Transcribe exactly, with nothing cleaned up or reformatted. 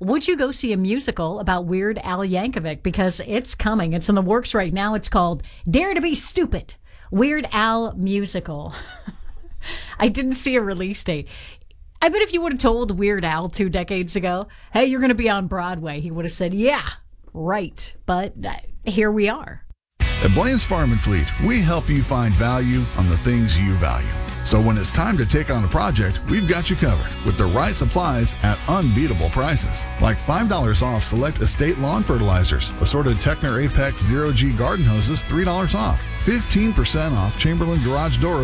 would you go see a musical about Weird Al Yankovic? Because it's coming. It's in the works right now. It's called Dare to be Stupid, Weird Al Musical. I didn't see a release date. I bet if you would have told Weird Al two decades ago, hey, you're going to be on Broadway, he would have said, yeah, right. But uh, here we are. At Blaine's Farm and Fleet, we help you find value on the things you value. So when it's time to take on a project, we've got you covered with the right supplies at unbeatable prices. Like five dollars off select estate lawn fertilizers, assorted Techner Apex Zero G garden hoses, three dollars off, fifteen percent off Chamberlain garage door